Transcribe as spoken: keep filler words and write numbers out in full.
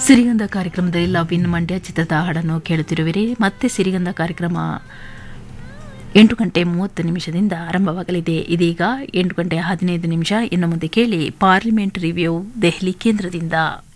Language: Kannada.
ಸಿರಿಗಂಧ ಕಾರ್ಯಕ್ರಮದಲ್ಲಿ ಲವ್ ಇನ್ ಮಂಡ್ಯ ಚಿತ್ರದ ಹಾಡನ್ನು ಕೇಳುತ್ತಿರುವಿರಿ. ಮತ್ತೆ ಸಿರಿಗಂಧ ಕಾರ್ಯಕ್ರಮ ಎಂಟು ಗಂಟೆ ಮೂವತ್ತು ನಿಮಿಷದಿಂದ ಆರಂಭವಾಗಲಿದೆ. ಇದೀಗ ಎಂಟು ಗಂಟೆ ಹದಿನೈದು ನಿಮಿಷ. ಇನ್ನು ಮುಂದೆ ಕೇಳಿ ಪಾರ್ಲಿಮೆಂಟ್ ರಿವ್ಯೂ ದೆಹಲಿ ಕೇಂದ್ರದಿಂದ.